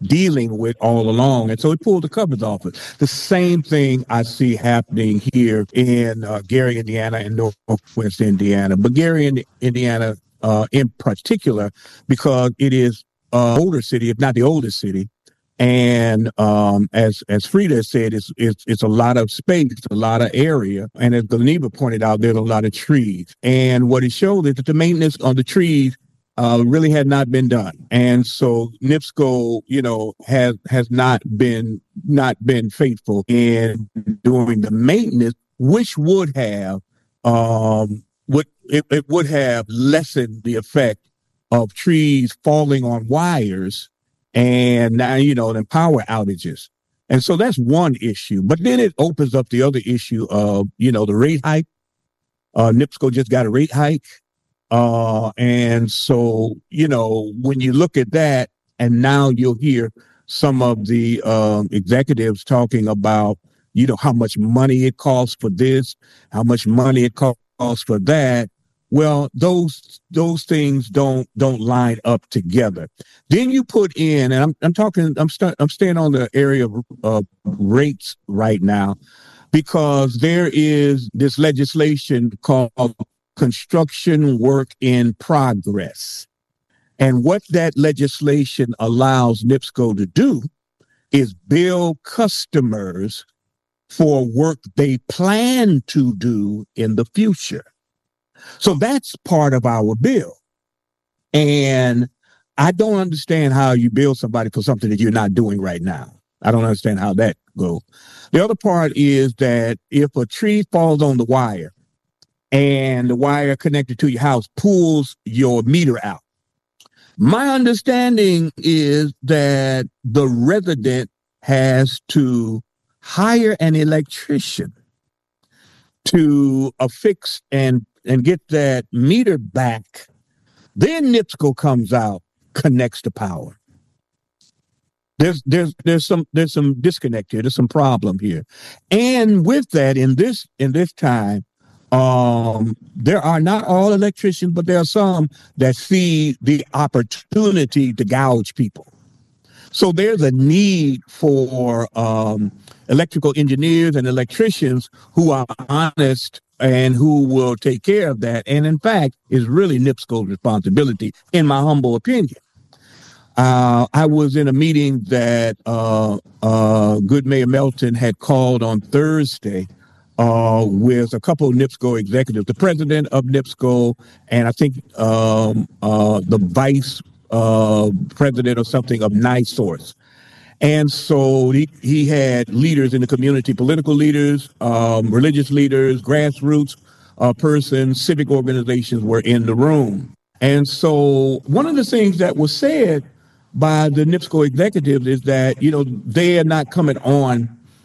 dealing with all along. And so it pulled the covers off it. The same thing I see happening here in Gary, Indiana, and Northwest Indiana. But Gary, Indiana, in particular, because it is older city, if not the oldest city. And as Frida said, it's a lot of space, a lot of area. And as Geneva pointed out, there's a lot of trees. And what it showed is that the maintenance on the trees really had not been done. And so NIPSCO, has not been faithful in doing the maintenance, which would have it would have lessened the effect of trees falling on wires and now, then power outages. And so that's one issue. But then it opens up the other issue of, the rate hike. NIPSCO just got a rate hike. And so, when you look at that, and now you'll hear some of the executives talking about, how much money it costs for this, how much money it costs for that. Well, those things don't line up together. Then you put in, and I'm staying on the area of rates right now, because there is this legislation called Construction Work in Progress. And what that legislation allows NIPSCO to do is bill customers for work they plan to do in the future. So that's part of our bill. And I don't understand how you bill somebody for something that you're not doing right now. I don't understand how that goes. The other part is that if a tree falls on the wire and the wire connected to your house pulls your meter out, my understanding is that the resident has to hire an electrician to affix and get that meter back. Then NIPSCO comes out, connects the power. There's some disconnect here. There's some problem here. And with that, in this time, there are not all electricians, but there are some that see the opportunity to gouge people. So there's a need for electrical engineers and electricians who are honest and who will take care of that. And in fact, is really NIPSCO's responsibility, in my humble opinion. I was in a meeting that good Mayor Melton had called on Thursday with a couple of NIPSCO executives, the president of NIPSCO, and I think the vice president or something of NiSource. And so he had leaders in the community, political leaders, religious leaders, grassroots persons, civic organizations were in the room. And so one of the things that was said by the NIPSCO executives is that, they are not coming on,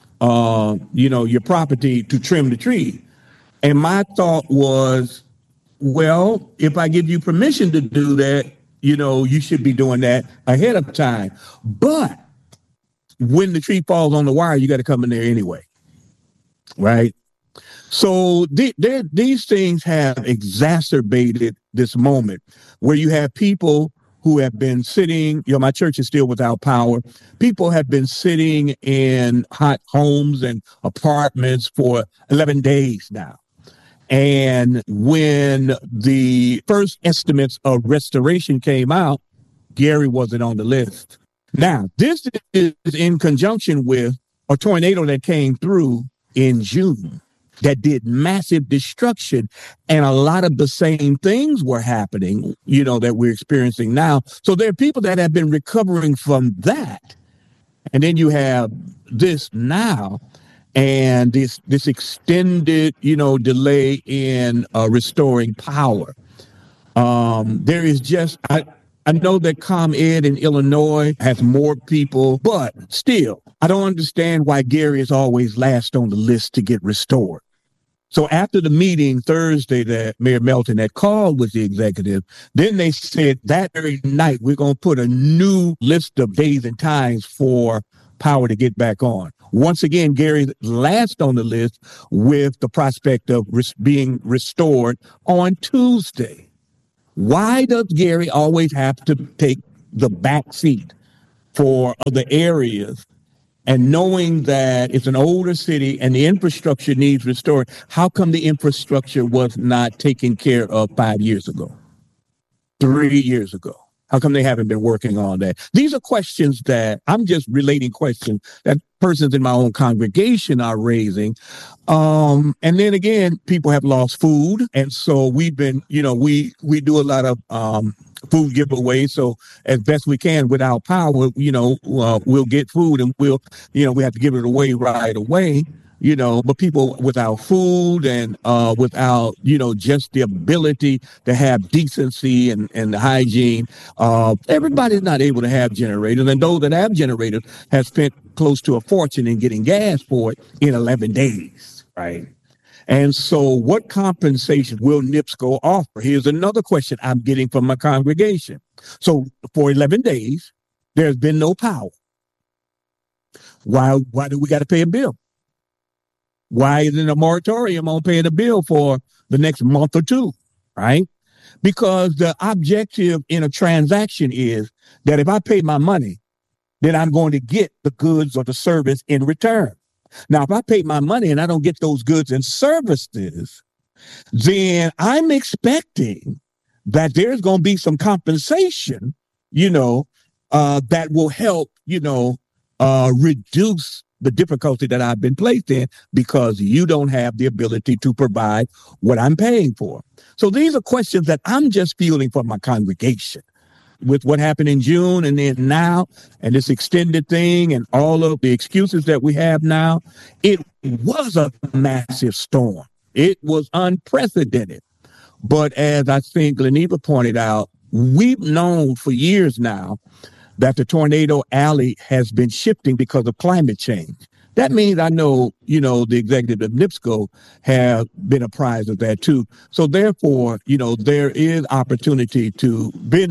your property to trim the tree. And my thought was, well, if I give you permission to do that, you should be doing that ahead of time. But when the tree falls on the wire, you got to come in there anyway. Right. So these things have exacerbated this moment where you have people who have been sitting, my church is still without power. People have been sitting in hot homes and apartments for 11 days now. And when the first estimates of restoration came out, Gary wasn't on the list. Now, this is in conjunction with a tornado that came through in June that did massive destruction. And a lot of the same things were happening, that we're experiencing now. So there are people that have been recovering from that. And then you have this now. And this extended, delay in restoring power. There is just, I know that ComEd in Illinois has more people, but still, I don't understand why Gary is always last on the list to get restored. So after the meeting Thursday that Mayor Melton had called with the executive, then they said that very night, we're going to put a new list of days and times for power to get back on. Once again, Gary's last on the list with the prospect of being restored on Tuesday. Why does Gary always have to take the back seat for other areas, and knowing that it's an older city and the infrastructure needs restoring, how come the infrastructure was not taken care of 5 years ago, 3 years ago? How come they haven't been working on that? These are questions that I'm just relating questions that persons in my own congregation are raising. And then again, people have lost food. And so we've been, we do a lot of food giveaways. So as best we can with our power, we'll get food and we have to give it away right away. But people without food and without, just the ability to have decency and hygiene, everybody's not able to have generators. And those that have generators have spent close to a fortune in getting gas for it in 11 days, right? And so what compensation will NIPSCO offer? Here's another question I'm getting from my congregation. So for 11 days, there's been no power. Why do we got to pay a bill? Why isn't a moratorium on paying a bill for the next month or two, right? Because the objective in a transaction is that if I pay my money, then I'm going to get the goods or the service in return. Now, if I pay my money and I don't get those goods and services, then I'm expecting that there's going to be some compensation, that will help, reduce the difficulty that I've been placed in because you don't have the ability to provide what I'm paying for. So these are questions that I'm just fielding from my congregation. With what happened in June and then now and this extended thing and all of the excuses that we have now, it was a massive storm. It was unprecedented. But as I think Leneva pointed out, we've known for years now that the tornado alley has been shifting because of climate change. That means I know, the executive of NIPSCO have been apprised of that too. So therefore, there is opportunity to beef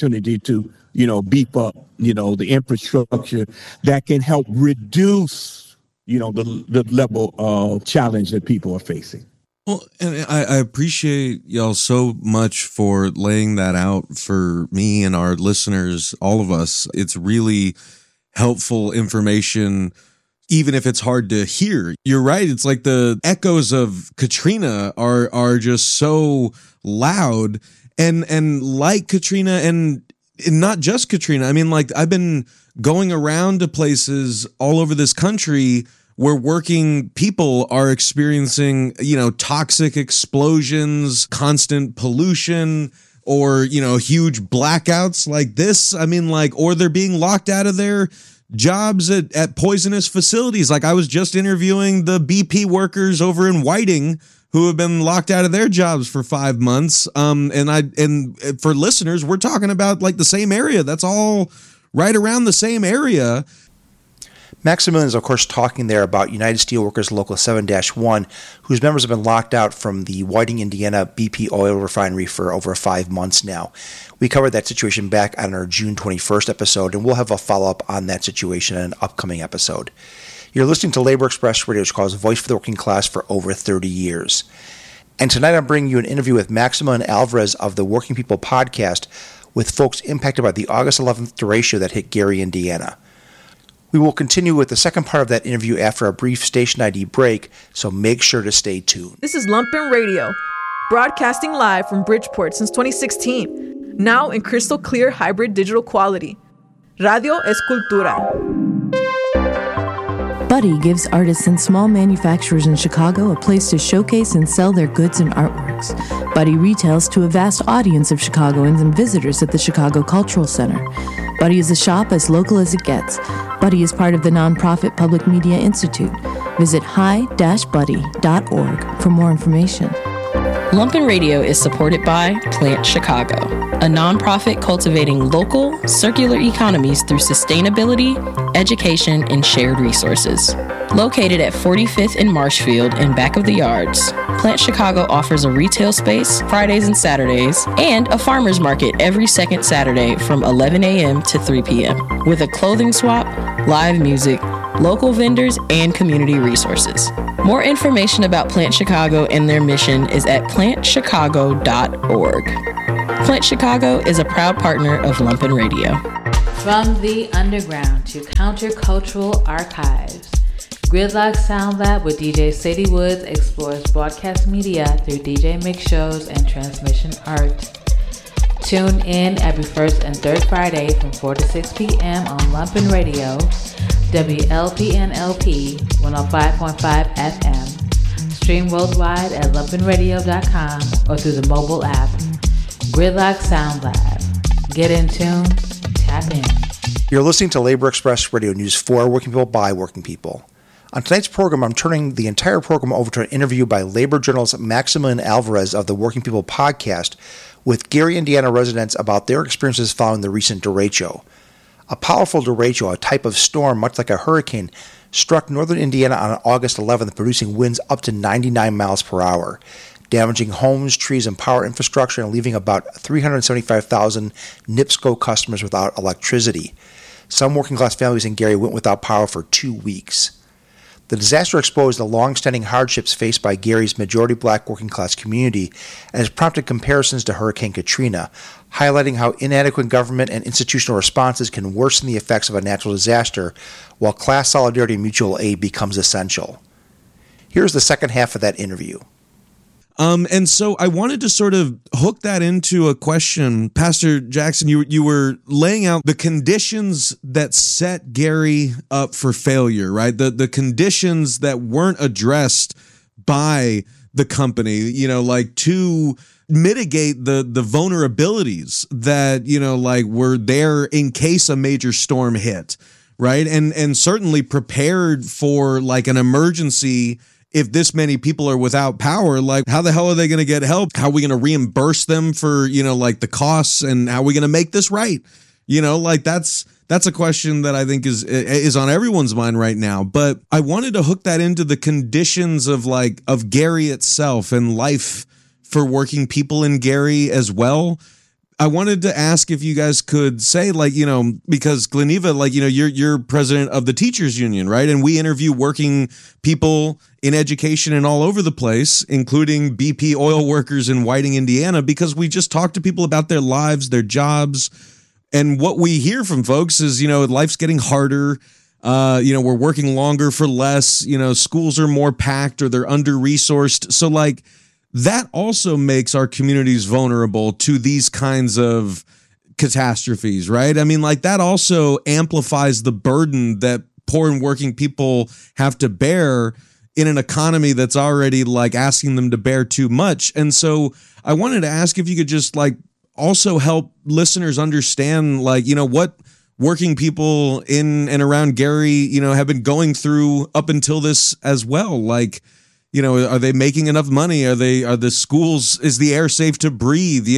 up, the infrastructure that can help reduce, the level of challenge that people are facing. Well, and I appreciate y'all so much for laying that out for me and our listeners, all of us. It's really helpful information, even if it's hard to hear. You're right. It's like the echoes of Katrina are just so loud and like Katrina and not just Katrina. I mean, like I've been going around to places all over this country where working people are experiencing, toxic explosions, constant pollution, or, huge blackouts like this. I mean, or they're being locked out of their jobs at poisonous facilities. Like I was just interviewing the BP workers over in Whiting who have been locked out of their jobs for 5 months. And for listeners, we're talking about like the same area. That's all right around the same area. Maximilian is, of course, talking there about United Steelworkers Local 7-1, whose members have been locked out from the Whiting, Indiana BP oil refinery for over 5 months now. We covered that situation back on our June 21st episode, and we'll have a follow-up on that situation in an upcoming episode. You're listening to Labor Express Radio, Chicago's voice for the working class for over 30 years. And tonight I'm bringing you an interview with Maximilian Alvarez of the Working People Podcast with folks impacted by the August 11th derecho that hit Gary, Indiana. We will continue with the second part of that interview after a brief station ID break, so make sure to stay tuned. This is Lumpen Radio, broadcasting live from Bridgeport since 2016, now in crystal clear hybrid digital quality. Radio es Cultura. Buddy gives artists and small manufacturers in Chicago a place to showcase and sell their goods and artworks. Buddy retails to a vast audience of Chicagoans and visitors at the Chicago Cultural Center. Buddy is a shop as local as it gets. Buddy is part of the nonprofit Public Media Institute. Visit hi-buddy.org for more information. Lumpen Radio is supported by Plant Chicago, a nonprofit cultivating local, circular economies through sustainability, education, and shared resources. Located at 45th and Marshfield in back of the yards, Plant Chicago offers a retail space Fridays and Saturdays and a farmer's market every second Saturday from 11 a.m. to 3 p.m. with a clothing swap, live music, local vendors, and community resources. More information about Plant Chicago and their mission is at plantchicago.org. Plant Chicago is a proud partner of Lumpen Radio. From the underground to countercultural archives, Gridlock Sound Lab with DJ Sadie Woods explores broadcast media through DJ mix shows and transmission art. Tune in every first and third Friday from 4 to 6 p.m. on Lumpen Radio, WLPNLP 105.5 FM. Stream worldwide at lumpenradio.com or through the mobile app. Gridlock Sound Lab. Get in tune, tap in. You're listening to Labor Express Radio News for working people by working people. On tonight's program, I'm turning the entire program over to an interview by labor journalist Maximilian Alvarez of the Working People podcast with Gary, Indiana residents about their experiences following the recent derecho. A powerful derecho, a type of storm much like a hurricane, struck northern Indiana on August 11th, producing winds up to 99 miles per hour, damaging homes, trees, and power infrastructure, and leaving about 375,000 NIPSCO customers without electricity. Some working-class families in Gary went without power for 2 weeks. The disaster exposed the long-standing hardships faced by Gary's majority-black working-class community and has prompted comparisons to Hurricane Katrina, highlighting how inadequate government and institutional responses can worsen the effects of a natural disaster while class solidarity and mutual aid becomes essential. Here's the second half of that interview. And so I wanted to sort of hook that into a question. Pastor Jackson, you were laying out the conditions that set Gary up for failure, right? The conditions that weren't addressed by the company, like to mitigate the vulnerabilities that, were there in case a major storm hit, right? And certainly prepared for like an emergency. If this many people are without power, like how the hell are they going to get help? How are we going to reimburse them for, the costs, and how are we going to make this right? That's a question that I think is on everyone's mind right now. But I wanted to hook that into the conditions of Gary itself and life for working people in Gary as well. I wanted to ask if you guys could say, because Gleneva, you're president of the teachers union, right? And we interview working people in education and all over the place, including BP oil workers in Whiting, Indiana, because we just talk to people about their lives, their jobs. And what we hear from folks is, life's getting harder. We're working longer for less, schools are more packed or they're under-resourced. So that also makes our communities vulnerable to these kinds of catastrophes, right? I mean, that also amplifies the burden that poor and working people have to bear in an economy that's already asking them to bear too much. And so I wanted to ask if you could just also help listeners understand what working people in and around Gary, have been going through up until this as well. Are they making enough money? Are the schools, is the air safe to breathe?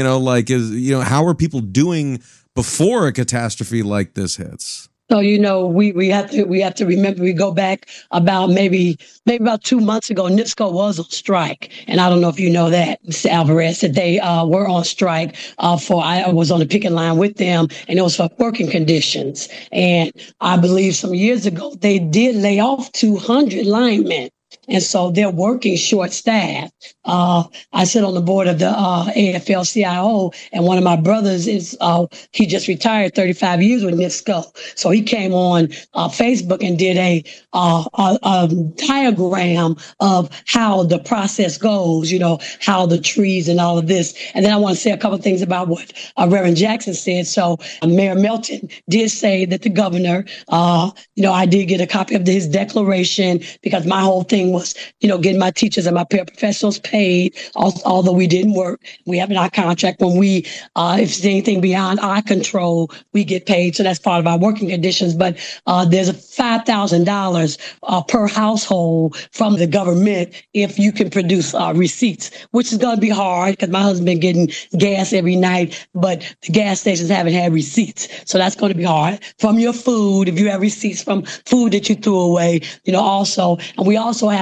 How are people doing before a catastrophe like this hits? So, we have to remember, we go back about maybe about 2 months ago, NIPSCO was on strike. And I don't know if you know that, Mr. Alvarez, that they were on strike I was on the picket line with them, and it was for working conditions. And I believe some years ago, they did lay off 200 linemen. And so they're working short-staffed. I sit on the board of the AFL-CIO, and one of my brothers he just retired 35 years with NIPSCO. So he came on Facebook and did a diagram of how the process goes, how the trees and all of this. And then I want to say a couple of things about what Reverend Jackson said. So Mayor Melton did say that the governor, I did get a copy of his declaration, because my whole thing was, getting my teachers and my paraprofessionals paid, although we didn't work. We have in our contract when we, if it's anything beyond our control, we get paid. So that's part of our working conditions. But there's a $5,000 per household from the government if you can produce receipts, which is going to be hard because my husband been getting gas every night, but the gas stations haven't had receipts. So that's going to be hard. From your food, if you have receipts from food that you threw away, also. And we also have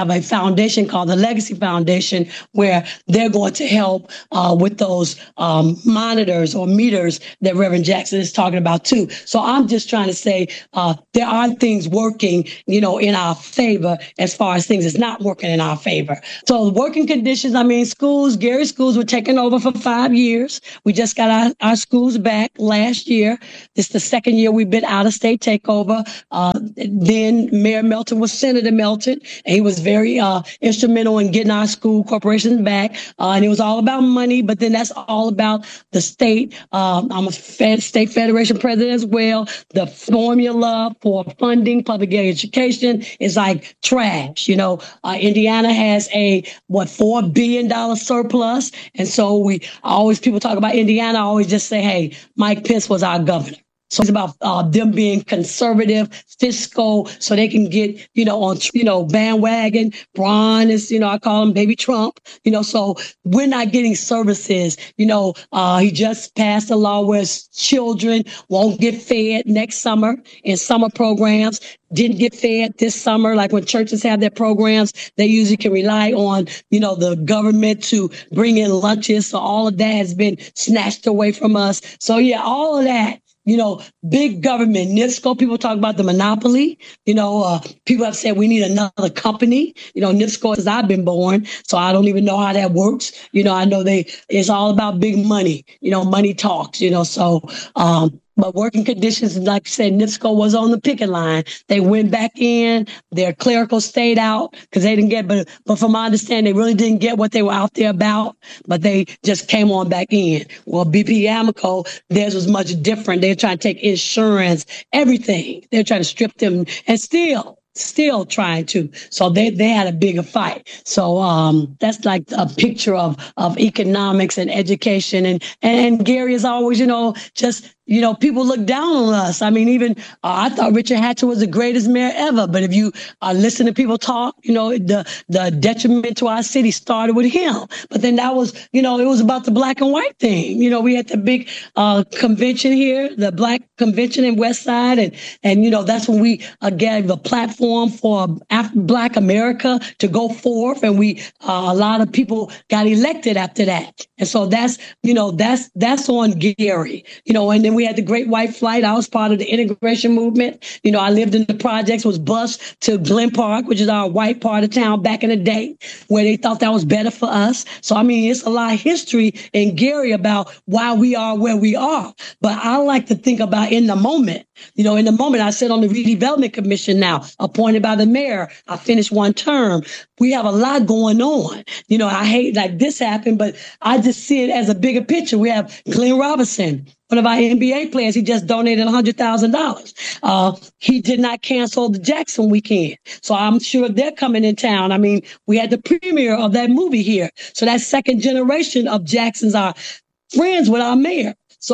have a foundation called the Legacy Foundation, where they're going to help with those monitors or meters that Reverend Jackson is talking about too. So I'm just trying to say there are things working, in our favor as far as things that's not working in our favor. So working conditions, schools, Gary schools were taken over for 5 years. We just got our schools back last year. This is the second year we've been out of state takeover. Then Mayor Melton was Senator Melton, and he was very instrumental in getting our school corporations back. And it was all about money, but then that's all about the state. I'm a state federation president as well. The formula for funding public education is like trash. Indiana has a $4 billion surplus, and so people talk about Indiana. I always just say, hey, Mike Pence was our governor. So it's about them being conservative, fiscal, so they can get, on, bandwagon. Braun is, I call him Baby Trump, so we're not getting services. He just passed a law where children won't get fed next summer in summer programs. Didn't get fed this summer. Like when churches have their programs, they usually can rely on, the government to bring in lunches. So all of that has been snatched away from us. So yeah, all of that. Big government, NIPSCO, people talk about the monopoly. People have said we need another company. NIPSCO, since I've been born, so I don't even know how that works. I know it's all about big money. Money talks, but working conditions, like I said, NIPSCO was on the picket line. They went back in. Their clericals stayed out because they didn't get, but from my understanding, they really didn't get what they were out there about, but they just came on back in. Well, BP Amoco, theirs was much different. They're trying to take insurance, everything. They're trying to strip them, and still trying to. So they had a bigger fight. So that's like a picture of economics and education. And Gary is always, just people look down on us. Even I thought Richard Hatcher was the greatest mayor ever. But if you listen to people talk, the detriment to our city started with him. But then that was, it was about the black and white thing. We had the big convention here, the Black Convention in West Side. And that's when we gave a platform for Black America to go forth. And a lot of people got elected after that. And so that's on Gary, and then we had the Great White Flight. I was part of the integration movement. I lived in the projects, was bused to Glen Park, which is our white part of town back in the day, where they thought that was better for us. So, it's a lot of history in Gary about why we are where we are. But I like to think about in the moment. In the moment, I sit on the redevelopment commission now, appointed by the mayor. I finished one term. We have a lot going on. I hate like this happened, but I just see it as a bigger picture. We have Glenn Robinson, one of our NBA players. He just donated $100,000. He did not cancel the Jackson weekend. So I'm sure they're coming in town. We had the premiere of that movie here. So that second generation of Jacksons are friends with our mayor. So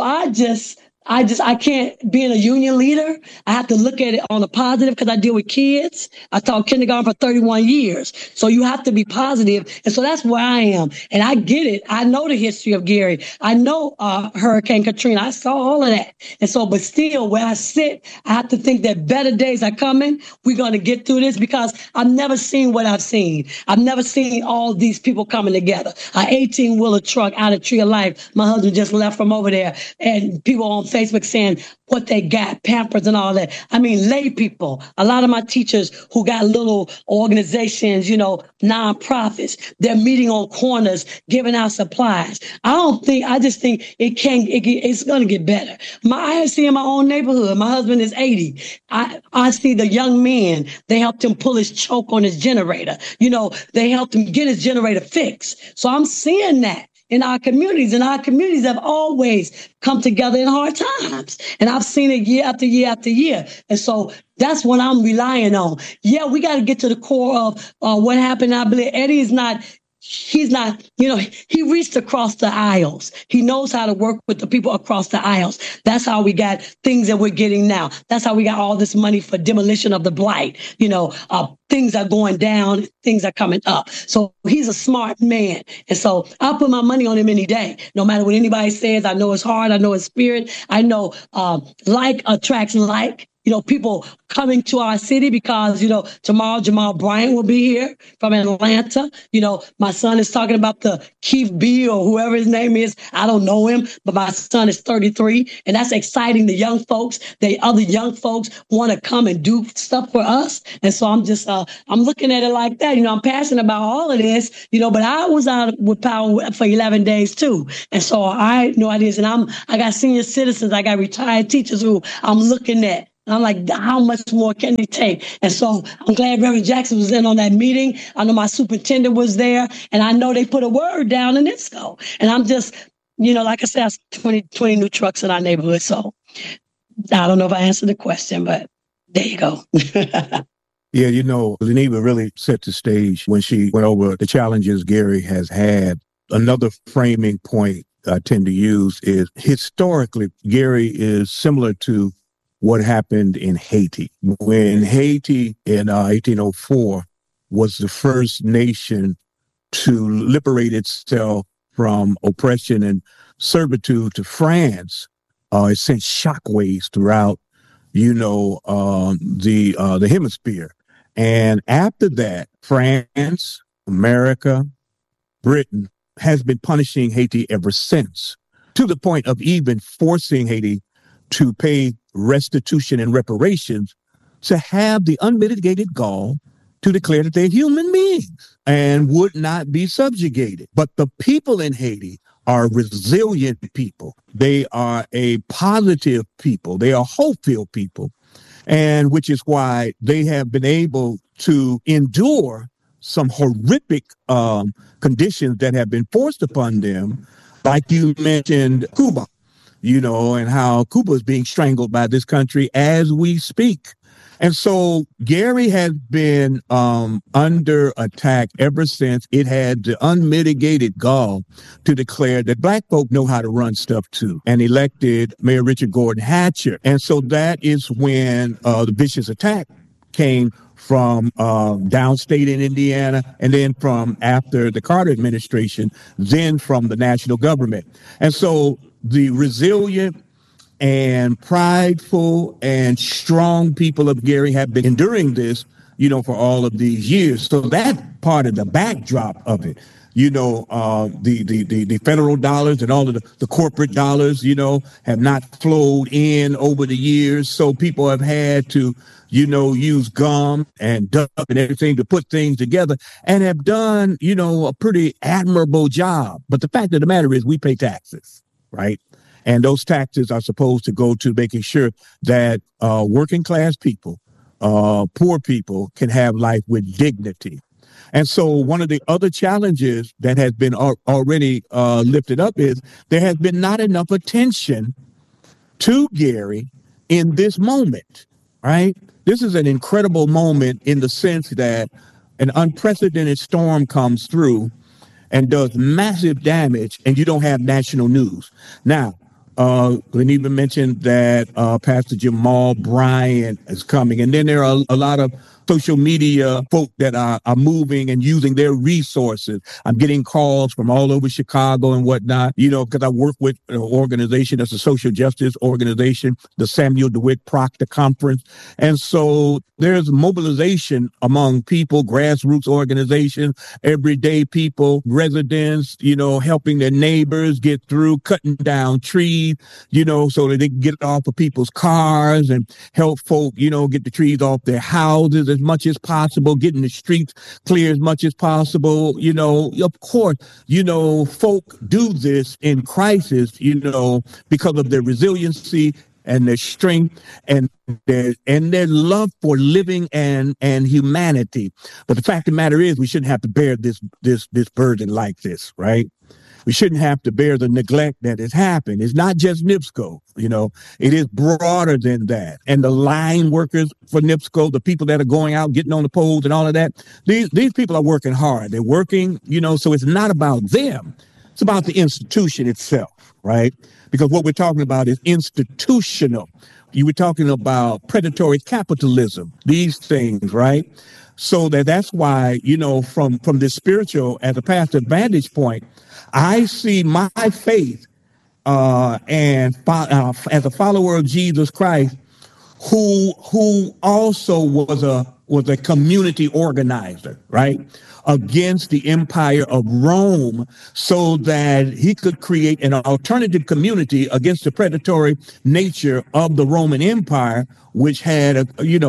I can't, being a union leader, I have to look at it on a positive because I deal with kids. I taught kindergarten for 31 years. So you have to be positive. And so that's where I am. And I get it. I know the history of Gary. I know Hurricane Katrina. I saw all of that. And so, but still, where I sit, I have to think that better days are coming. We're going to get through this because I've never seen what I've seen. I've never seen all these people coming together. An 18-wheeler truck out of Tree of Life. My husband just left from over there. And people on Facebook saying what they got, Pampers and all that. Lay people, a lot of my teachers who got little organizations, nonprofits, they're meeting on corners, giving out supplies. I just think it's going to get better. I see in my own neighborhood, my husband is 80. I see the young men, they helped him pull his choke on his generator. They helped him get his generator fixed. So I'm seeing that in our communities, and our communities have always come together in hard times. And I've seen it year after year after year. And so that's what I'm relying on. Yeah, we got to get to the core of what happened. I believe Eddie he's not, he reached across the aisles. He knows how to work with the people across the aisles. That's how we got things that we're getting now. That's how we got all this money for demolition of the blight. Things are going down, things are coming up. So he's a smart man. And so I'll put my money on him any day, no matter what anybody says. I know his heart. I know his spirit. I know like attracts like. people coming to our city because, tomorrow Jamal Bryant will be here from Atlanta. My son is talking about the Keith B or whoever his name is. I don't know him, but my son is 33. And that's exciting. The young folks, the other young folks want to come and do stuff for us. And so I'm just, I'm looking at it like that. I'm passionate about all of this, but I was out with Power for 11 days too. And so I know ideas. And I got senior citizens, I got retired teachers who I'm looking at. And I'm like, how much more can they take? And so I'm glad Reverend Jackson was in on that meeting. I know my superintendent was there, and I know they put a word down in ISCO. And I'm just, like I said, 20 new trucks in our neighborhood. So I don't know if I answered the question, but there you go. Yeah, Geneva really set the stage when she went over the challenges Gary has had. Another framing point I tend to use is historically, Gary is similar to what happened in Haiti. When Haiti in 1804 was the first nation to liberate itself from oppression and servitude to France, it sent shockwaves throughout, the hemisphere. And after that, France, America, Britain has been punishing Haiti ever since, to the point of even forcing Haiti to pay restitution and reparations, to have the unmitigated gall to declare that they're human beings and would not be subjugated. But the people in Haiti are resilient people. They are a positive people. They are hope-filled people, and which is why they have been able to endure some horrific conditions that have been forced upon them, like you mentioned Cuba, and how Cuba is being strangled by this country as we speak. And so Gary has been under attack ever since it had the unmitigated gall to declare that Black folk know how to run stuff too, and elected Mayor Richard Gordon Hatcher. And so that is when the vicious attack came from downstate in Indiana, and then from after the Carter administration, then from the national government. And so the resilient and prideful and strong people of Gary have been enduring this, for all of these years. So that's part of the backdrop of it. The federal dollars and all of the corporate dollars, have not flowed in over the years. So people have had to, use gum and duck and everything to put things together, and have done, a pretty admirable job. But the fact of the matter is we pay taxes, right? And those taxes are supposed to go to making sure that working class people, poor people can have life with dignity. And so one of the other challenges that has been already lifted up is there has been not enough attention to Gary in this moment, right? This is an incredible moment in the sense that an unprecedented storm comes through and does massive damage, and you don't have national news. Now, Geneva mentioned that Pastor Jamal Bryant is coming, and then there are a lot of social media folk that are moving and using their resources. I'm getting calls from all over Chicago and whatnot, because I work with an organization that's a social justice organization, the Samuel DeWitt Proctor Conference. And so there's mobilization among people, grassroots organizations, everyday people, residents, helping their neighbors get through, cutting down trees, so that they can get it off of people's cars and help folk, get the trees off their houses as much as possible, getting the streets clear as much as possible. Of course, folk do this in crisis, because of their resiliency and their strength and their love for living and humanity. But the fact of the matter is we shouldn't have to bear this burden like this, right? We shouldn't have to bear the neglect that has happened. It's not just NIPSCO, it is broader than that. And the line workers for NIPSCO, the people that are going out, getting on the poles and all of that, these people are working hard. They're working, so it's not about them. It's about the institution itself, right? Because what we're talking about is institutional. You were talking about predatory capitalism, these things, right? So that's why, from this spiritual, as a pastor vantage point, I see my faith as a follower of Jesus Christ, who also was a community organizer, right, against the empire of Rome, so that he could create an alternative community against the predatory nature of the Roman Empire, which had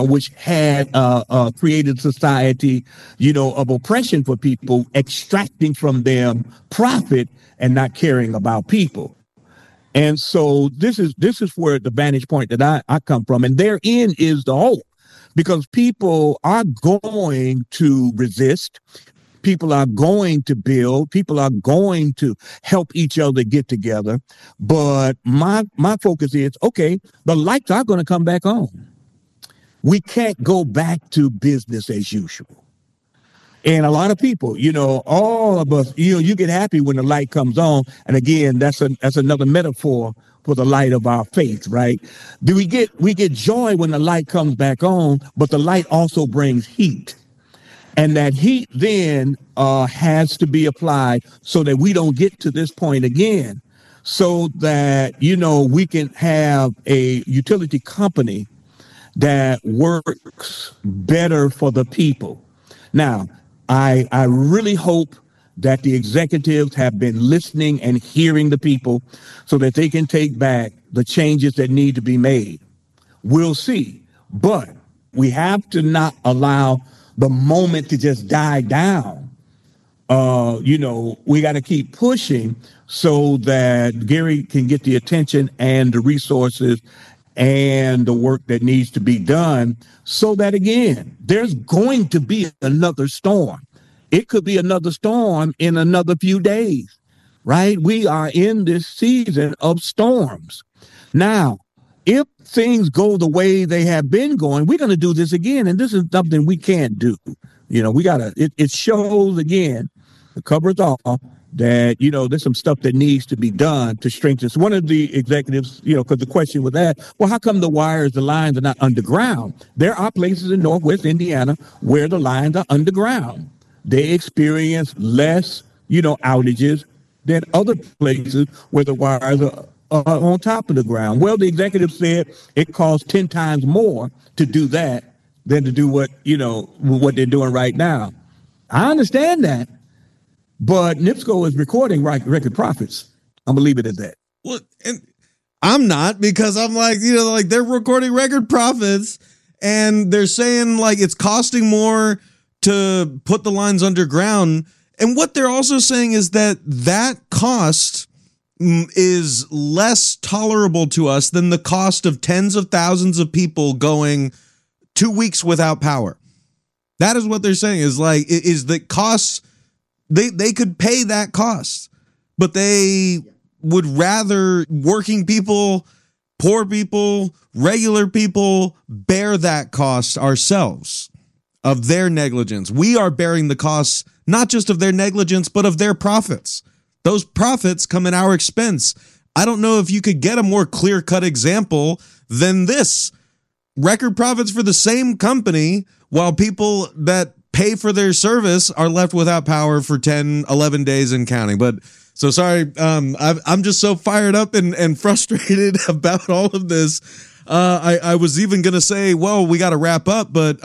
created society, of oppression for people, extracting from them profit and not caring about people. And so this is where the vantage point that I come from, and therein is the hope. Because people are going to resist, people are going to build, people are going to help each other get together. But my focus is, okay, the lights are going to come back on. We can't go back to business as usual. And a lot of people, all of us, you get happy when the light comes on. And again, that's another metaphor for the light of our faith, right? We get joy when the light comes back on, but the light also brings heat. And that heat then has to be applied so that we don't get to this point again, so that, we can have a utility company that works better for the people. Now, I really hope that the executives have been listening and hearing the people so that they can take back the changes that need to be made. We'll see. But we have to not allow the moment to just die down. We got to keep pushing so that Gary can get the attention and the resources and the work that needs to be done, so that, again, there's going to be another storm. It could be another storm in another few days, right? We are in this season of storms. Now, if things go the way they have been going, we're going to do this again. And this is something we can't do. It shows again, the cover's off, that, there's some stuff that needs to be done to strengthen. So one of the executives, because the question was asked, well, how come the lines are not underground? There are places in Northwest Indiana where the lines are underground. They experience less, outages than other places where the wires are on top of the ground. Well, the executive said it costs 10 times more to do that than to do what they're doing right now. I understand that. But NIPSCO is recording record profits. I'm going to leave it at that. Well, and I'm not, because I'm like, they're recording record profits and they're saying like it's costing more to put the lines underground. And what they're also saying is that cost is less tolerable to us than the cost of tens of thousands of people going 2 weeks without power. That is what they're saying, is the costs. They could pay that cost, but they would rather working people, poor people, regular people bear that cost ourselves of their negligence. We are bearing the costs, not just of their negligence, but of their profits. Those profits come at our expense. I don't know if you could get a more clear-cut example than this. Record profits for the same company, while people that pay for their service are left without power for 10, 11 days and counting. But so sorry. I'm just so fired up and frustrated about all of this. I was even going to say, well, we got to wrap up, but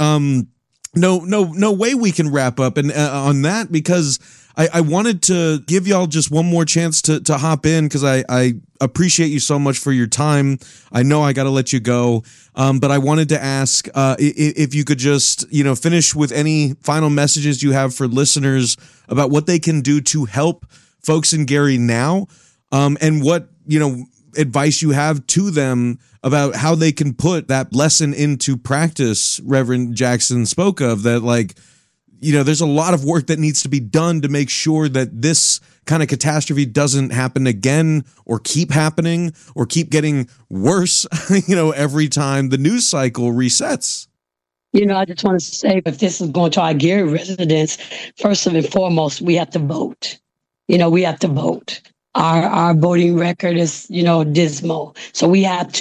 no way we can wrap up on that, because I wanted to give y'all just one more chance to hop in, because I appreciate you so much for your time. I know I got to let you go, but I wanted to ask if you could just finish with any final messages you have for listeners about what they can do to help folks in Gary now, and what advice you have to them about how they can put that lesson into practice Reverend Jackson spoke of, that there's a lot of work that needs to be done to make sure that this kind of catastrophe doesn't happen again, or keep happening, or keep getting worse, every time the news cycle resets. I just want to say, if this is going to our Gary residents, first and foremost, we have to vote. We have to vote. Our voting record is, dismal. So we have to get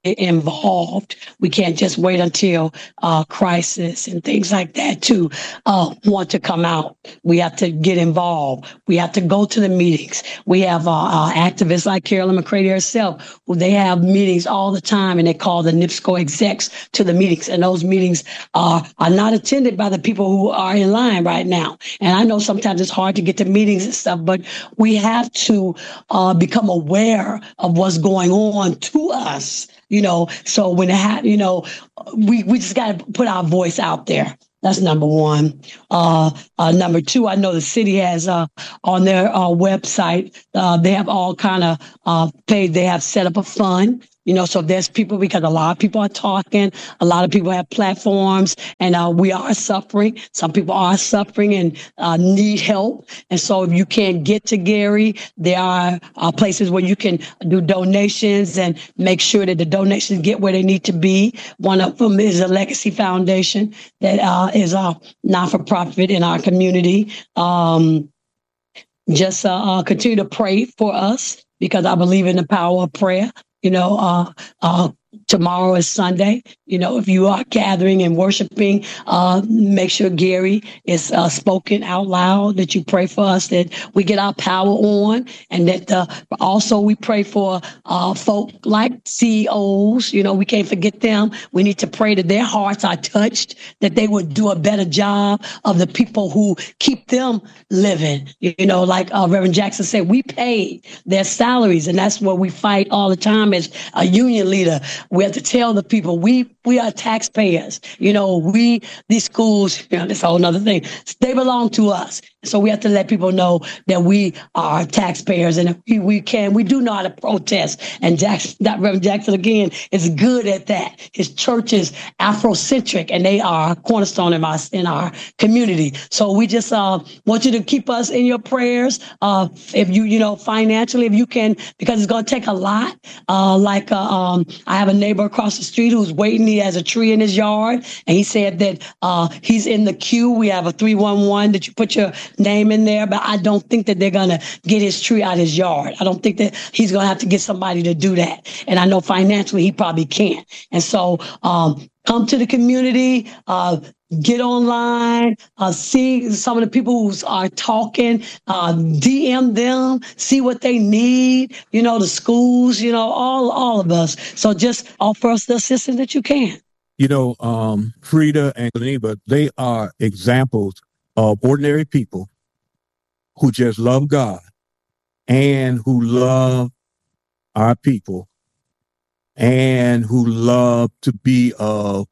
involved. We can't just wait until crisis and things like that to want to come out. We have to get involved. We have to go to the meetings. We have activists like Carolyn McCrady herself, who they have meetings all the time, and they call the NIPSCO execs to the meetings. And those meetings are not attended by the people who are in line right now. And I know sometimes it's hard to get to meetings and stuff, but we have to become aware of what's going on to us. So when we just got to put our voice out there. That's number one. Number two, I know the city has on their website, they have all kind of paid. They have set up a fund. So there's people, because a lot of people are talking, a lot of people have platforms, and we are suffering. Some people are suffering and need help. And so if you can't get to Gary, there are places where you can do donations and make sure that the donations get where they need to be. One of them is a Legacy Foundation that is a not-for-profit in our community. Just continue to pray for us, because I believe in the power of prayer. Tomorrow is Sunday. If you are gathering and worshiping, make sure Gary is spoken out loud, that you pray for us, that we get our power on, and that also we pray for folk like CEOs. We can't forget them. We need to pray that their hearts are touched, that they would do a better job of the people who keep them living. Like Reverend Jackson said, we pay their salaries, and that's what we fight all the time as a union leader. We have to tell the people we are taxpayers. These schools, that's a whole nother thing. They belong to us. So we have to let people know that we are taxpayers, and if we do know how to protest. And Reverend Jackson, again, is good at that. His church is Afrocentric, and they are a cornerstone in our community. So we just want you to keep us in your prayers. If you, financially, if you can, because it's going to take a lot. I have a neighbor across the street who's waiting. He has a tree in his yard, and he said that he's in the queue. We have a 311 that you put your name in there, but I don't think that they're going to get his tree out of his yard. I don't think that he's going to have to get somebody to do that. And I know financially he probably can't. And so come to the community, get online, see some of the people who are talking, DM them, see what they need, the schools, all of us. So just offer us the assistance that you can. Frida and Geneva, they are examples of ordinary people who just love God and who love our people and who love to be of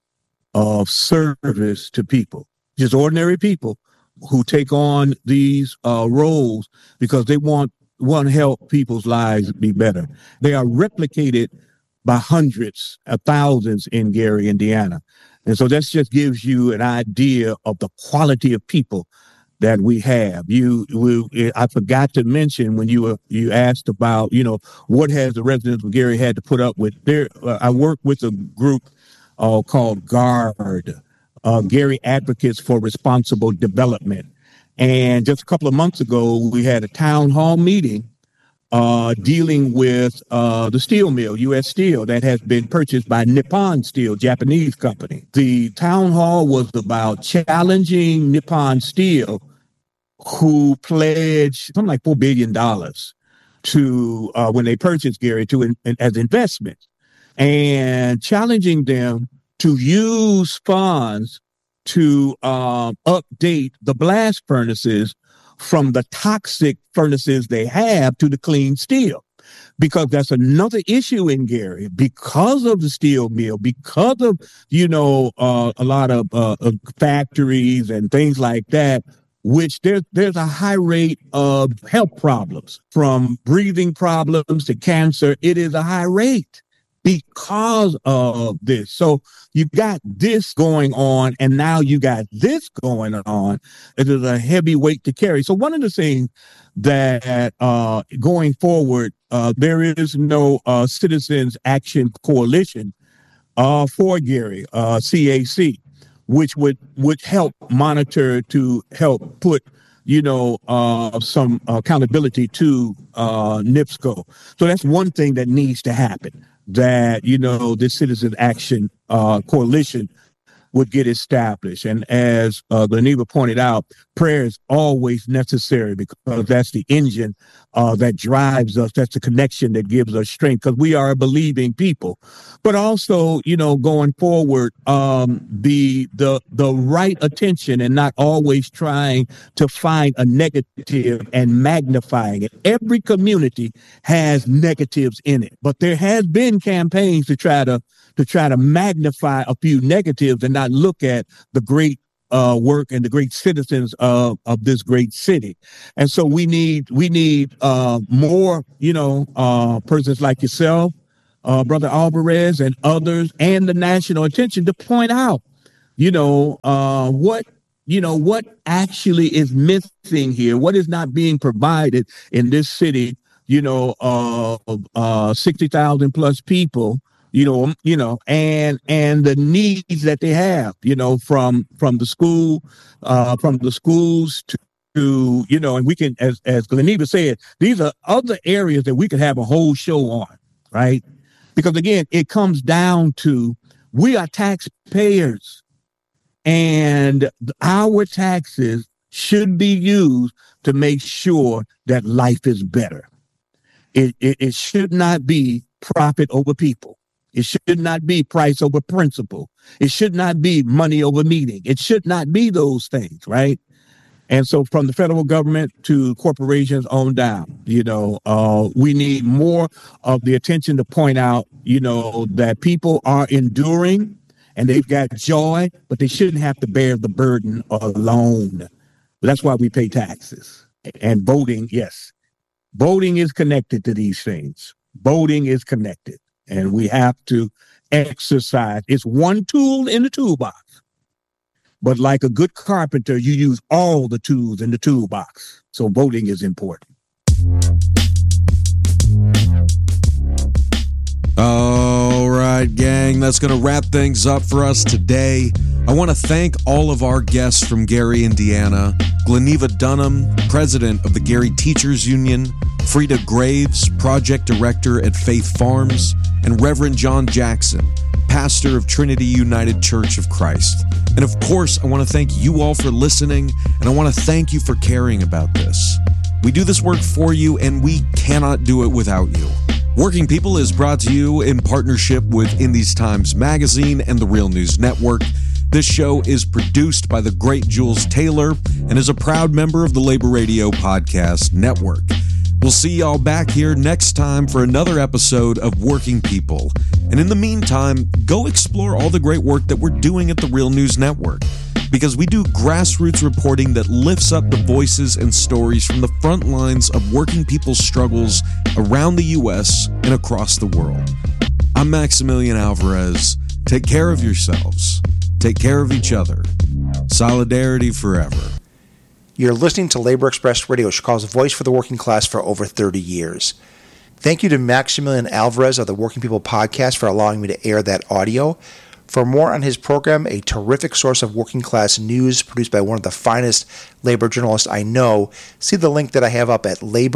service to people. Just ordinary people who take on these roles because they want to help people's lives be better. They are replicated by hundreds of thousands in Gary, Indiana. And so that just gives you an idea of the quality of people that we have. I forgot to mention when you asked about, what has the residents of Gary had to put up with. I work with a group called GARD, Gary Advocates for Responsible Development. And just a couple of months ago, we had a town hall meeting dealing with the steel mill, U.S. Steel, that has been purchased by Nippon Steel, Japanese company. The town hall was about challenging Nippon Steel, who pledged something like $4 billion to when they purchased Gary as investment, and challenging them to use funds to update the blast furnaces from the toxic furnaces they have to the clean steel. Because that's another issue in Gary, because of the steel mill, because of, a lot of factories and things like that, which there's a high rate of health problems, from breathing problems to cancer. It is a high rate because of this. So you got this going on, and now you got this going on. It is a heavy weight to carry. So one of the things that going forward, there is no Citizens Action Coalition for Gary, CAC, which would help monitor, to help put some accountability to NIPSCO. So that's one thing that needs to happen. that, this Citizen Action Coalition would get established. And as Gleniva pointed out, prayer is always necessary because that's the engine that drives us. That's the connection that gives us strength because we are a believing people. But also, going forward, the right attention and not always trying to find a negative and magnifying it. Every community has negatives in it, but there has been campaigns to try to magnify a few negatives and not look at the great work and the great citizens of this great city. And so we need more, persons like yourself, Brother Alvarez and others, and the national attention to point out, what actually is missing here, what is not being provided in this city, 60,000 plus people, and the needs that they have, from the schools to, and we can, as Gleniva said, these are other areas that we could have a whole show on, right? Because again, it comes down to, we are taxpayers and our taxes should be used to make sure that life is better. It should not be profit over people. It should not be price over principle. It should not be money over meaning. It should not be those things, right? And so from the federal government to corporations on down, we need more of the attention to point out, that people are enduring and they've got joy, but they shouldn't have to bear the burden alone. That's why we pay taxes. And voting, yes, voting is connected to these things. Voting is connected. And we have to exercise. It's one tool in the toolbox. But like a good carpenter, you use all the tools in the toolbox. So voting is important. All right, gang, that's going to wrap things up for us today. I want to thank all of our guests from Gary, Indiana. Gleniva Dunham, president of the Gary Teachers Union, Frida Graves, project director at Faith Farms, and Reverend John Jackson, pastor of Trinity United Church of Christ. And of course, I want to thank you all for listening, and I want to thank you for caring about this. We do this work for you, and we cannot do it without you. Working People is brought to you in partnership with In These Times Magazine and the Real News Network. This show is produced by the great Jules Taylor and is a proud member of the Labor Radio Podcast Network. We'll see y'all back here next time for another episode of Working People. And in the meantime, go explore all the great work that we're doing at the Real News Network, because we do grassroots reporting that lifts up the voices and stories from the front lines of working people's struggles around the U.S. and across the world. I'm Maximilian Alvarez. Take care of yourselves. Take care of each other. Solidarity forever. You're listening to Labor Express Radio, Chicago's voice for the working class for over 30 years. Thank you to Maximilian Alvarez of the Working People Podcast for allowing me to air that audio. For more on his program, a terrific source of working class news produced by one of the finest labor journalists I know, see the link that I have up at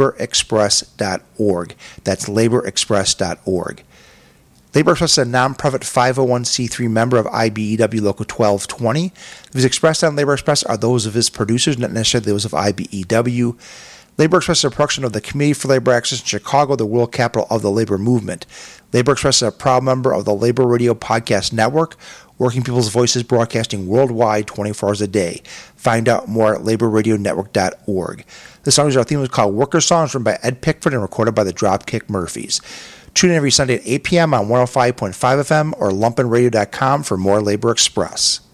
laborexpress.org. That's laborexpress.org. Labor Express is a nonprofit 501c3 member of IBEW Local 1220. The views expressed on Labor Express are those of its producers, not necessarily those of IBEW. Labor Express is a production of the Committee for Labor Access in Chicago, the world capital of the labor movement. Labor Express is a proud member of the Labor Radio Podcast Network, working people's voices broadcasting worldwide 24 hours a day. Find out more at laborradionetwork.org. The song is our theme is called Worker Songs, written by Ed Pickford and recorded by the Dropkick Murphys. Tune in every Sunday at 8 p.m. on 105.5 FM or lumpenradio.com for more Labor Express.